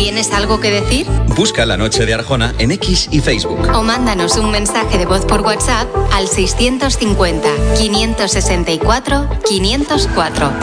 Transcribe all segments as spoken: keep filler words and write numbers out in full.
¿Tienes algo que decir? Busca La Noche de Arjona en X y Facebook. O mándanos un mensaje de voz por WhatsApp al seiscientos cincuenta, quinientos sesenta y cuatro, quinientos cuatro.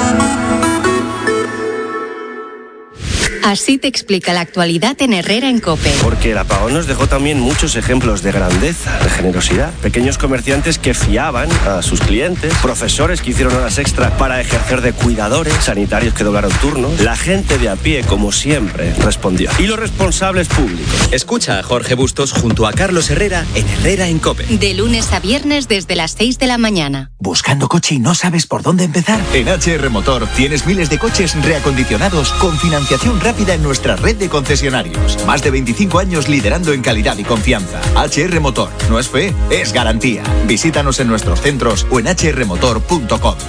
Así te explica la actualidad en Herrera en COPE. Porque el apagón nos dejó también muchos ejemplos de grandeza, de generosidad. Pequeños comerciantes que fiaban a sus clientes, profesores que hicieron horas extra para ejercer de cuidadores, sanitarios que doblaron turnos. La gente de a pie, como siempre, respondió. Y los responsables públicos. Escucha a Jorge Bustos junto a Carlos Herrera en Herrera en COPE. De lunes a viernes desde las seis de la mañana. ¿Buscando coche y no sabes por dónde empezar? En H R Motor tienes miles de coches reacondicionados con financiación rápida en nuestra red de concesionarios. Más de veinticinco años liderando en calidad y confianza. H R Motor. No es fe, es garantía. Visítanos en nuestros centros o en h r motor punto com.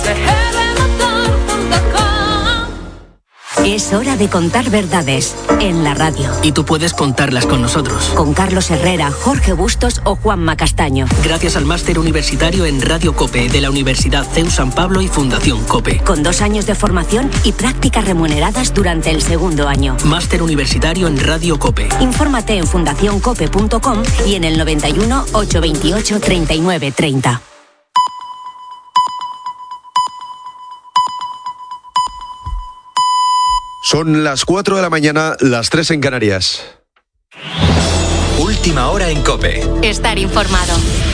Es hora de contar verdades en la radio. Y tú puedes contarlas con nosotros. Con Carlos Herrera, Jorge Bustos o Juanma Castaño. Gracias al máster universitario en Radio COPE de la Universidad C E U San Pablo y Fundación COPE. Con dos años de formación y prácticas remuneradas durante el segundo año. Máster universitario en Radio COPE. Infórmate en fundación cope punto com y en el noventa y uno, ochocientos veintiocho, treinta y nueve treinta. Son las cuatro de la mañana, las tres en Canarias. Última hora en COPE. Estar informado.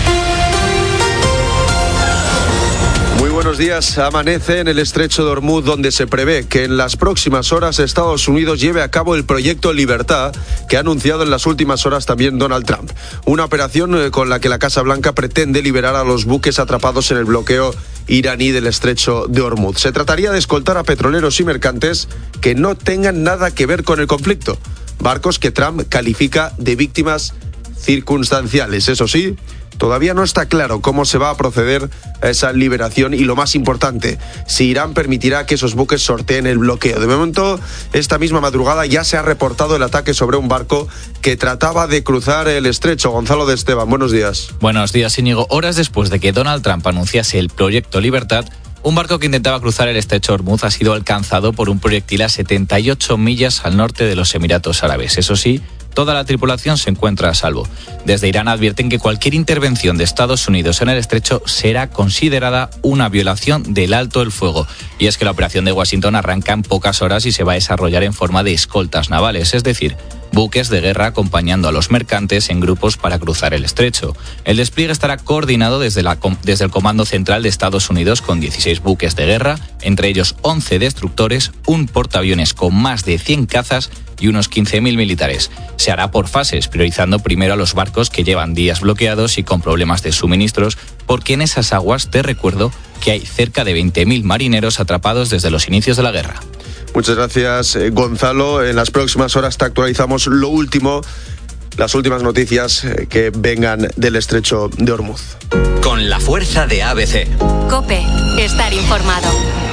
Muy buenos días. Amanece en el estrecho de Hormuz, donde se prevé que en las próximas horas Estados Unidos lleve a cabo el proyecto Libertad, que ha anunciado en las últimas horas también Donald Trump. Una operación con la que la Casa Blanca pretende liberar a los buques atrapados en el bloqueo iraní del estrecho de Hormuz. Se trataría de escoltar a petroleros y mercantes que no tengan nada que ver con el conflicto. Barcos que Trump califica de víctimas circunstanciales. Eso sí, todavía no está claro cómo se va a proceder a esa liberación y, lo más importante, si Irán permitirá que esos buques sorteen el bloqueo. De momento, esta misma madrugada ya se ha reportado el ataque sobre un barco que trataba de cruzar el estrecho. Gonzalo de Esteban, buenos días. Buenos días, Íñigo. Horas después de que Donald Trump anunciase el proyecto Libertad, un barco que intentaba cruzar el estrecho Hormuz ha sido alcanzado por un proyectil a setenta y ocho millas al norte de los Emiratos Árabes. Eso sí, toda la tripulación se encuentra a salvo. Desde Irán advierten que cualquier intervención de Estados Unidos en el estrecho será considerada una violación del alto el fuego. Y es que la operación de Washington arranca en pocas horas y se va a desarrollar en forma de escoltas navales, es decir, buques de guerra acompañando a los mercantes en grupos para cruzar el estrecho. El despliegue estará coordinado desde, la, desde el Comando Central de Estados Unidos con dieciséis buques de guerra, entre ellos once destructores, un portaaviones con más de cien cazas y unos quince mil militares. Se hará por fases, priorizando primero a los barcos que llevan días bloqueados y con problemas de suministros, porque en esas aguas, te recuerdo, que hay cerca de veinte mil marineros atrapados desde los inicios de la guerra. Muchas gracias, Gonzalo. En las próximas horas te actualizamos lo último, las últimas noticias que vengan del estrecho de Hormuz. Con la fuerza de A B C. COPE. Estar informado.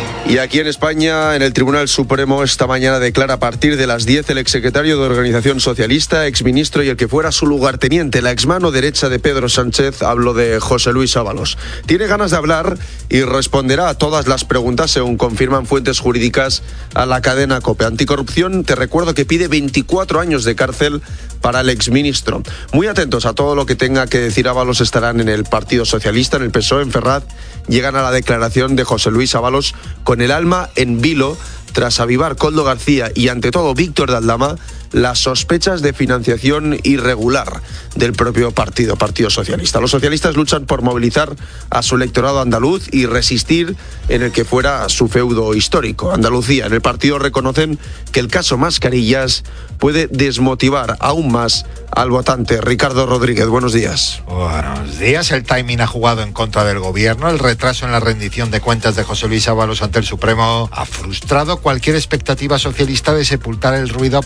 Y aquí en España, en el Tribunal Supremo, esta mañana declara a partir de las diez el exsecretario de Organización Socialista, exministro y el que fuera su lugarteniente, la exmano derecha de Pedro Sánchez, hablo de José Luis Ábalos. Tiene ganas de hablar y responderá a todas las preguntas, según confirman fuentes jurídicas a la cadena COPE. Anticorrupción, te recuerdo que pide veinticuatro años de cárcel para el exministro. Muy atentos a todo lo que tenga que decir Ábalos. Estarán en el Partido Socialista, en el P S O E, en Ferraz. Llegan a la declaración de José Luis Ábalos con el alma en vilo, tras avivar Koldo García y, ante todo, Víctor de Aldama, las sospechas de financiación irregular del propio partido, Partido Socialista. Los socialistas luchan por movilizar a su electorado andaluz y resistir en el que fuera su feudo histórico, Andalucía. En el partido reconocen que el caso Mascarillas puede desmotivar aún más al votante. Ricardo Rodríguez, buenos días. Buenos días. El timing ha jugado en contra del gobierno. El retraso en la rendición de cuentas de José Luis Ábalos ante el Supremo ha frustrado cualquier expectativa socialista de sepultar el ruido aparejado a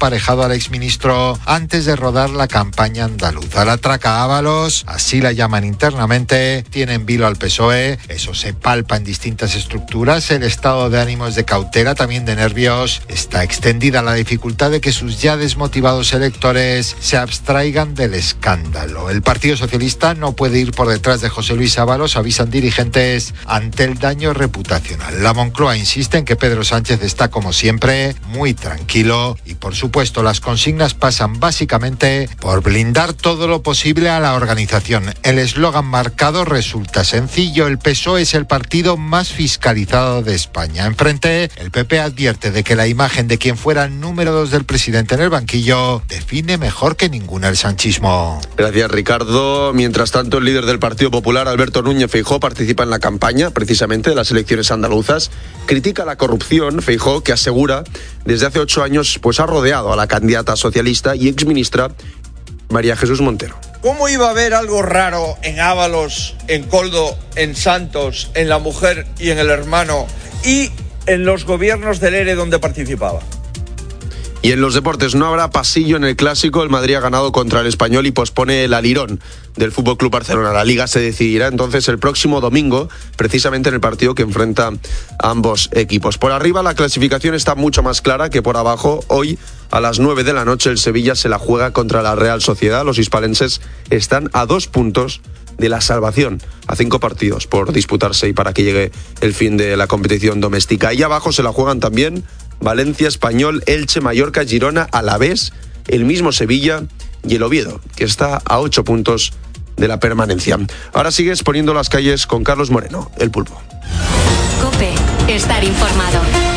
al exministro antes de rodar la campaña andaluza. La traca Ábalos, así la llaman internamente, tiene en vilo al P S O E, eso se palpa en distintas estructuras, el estado de ánimo es de cautela, también de nervios, está extendida la dificultad de que sus ya desmotivados electores se abstraigan del escándalo. El Partido Socialista no puede ir por detrás de José Luis Ábalos, avisan dirigentes, ante el daño reputacional. La Moncloa insiste en que Pedro Sánchez está, como siempre, muy tranquilo y, por supuesto, las consignas pasan básicamente por blindar todo lo posible a la organización. El eslogan marcado resulta sencillo: el P S O E es el partido más fiscalizado de España. Enfrente, el P P advierte de que la imagen de quien fuera el número dos del presidente en el banquillo define mejor que ninguna el sanchismo. Gracias, Ricardo. Mientras tanto, el líder del Partido Popular, Alberto Núñez Feijóo, participa en la campaña precisamente de las elecciones andaluzas. Critica la corrupción, Feijóo, que asegura desde hace ocho años pues ha rodeado a la candidata socialista y exministra María Jesús Montero. ¿Cómo iba a haber algo raro en Ábalos, en Koldo, en Santos, en La Mujer y en El Hermano y en los gobiernos del E R E donde participaba? Y en los deportes no habrá pasillo en el Clásico. El Madrid ha ganado contra el Español y pospone el alirón del F C Barcelona. La Liga se decidirá entonces el próximo domingo, precisamente en el partido que enfrenta a ambos equipos. Por arriba la clasificación está mucho más clara que por abajo. Hoy a las nueve de la noche el Sevilla se la juega contra la Real Sociedad. Los hispalenses están a dos puntos de la salvación, a cinco partidos por disputarse y para que llegue el fin de la competición doméstica. Ahí abajo se la juegan también Valencia, Español, Elche, Mallorca, Girona, Alavés, el mismo Sevilla y el Oviedo, que está a ocho puntos de la permanencia. Ahora sigues poniendo las calles con Carlos Moreno, el Pulpo. COPE, estar informado.